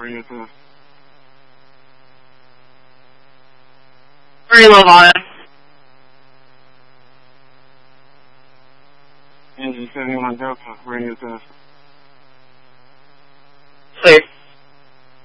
Radio test. Very low volume. Engine 71 Delta, radio test.